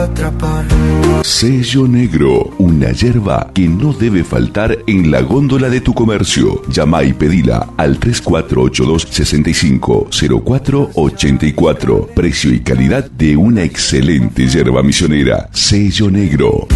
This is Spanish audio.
Sello Negro, una yerba que no debe faltar en la góndola de tu comercio. Llama y pedila al 3482-650484. Precio y calidad de una excelente yerba misionera. Sello Negro.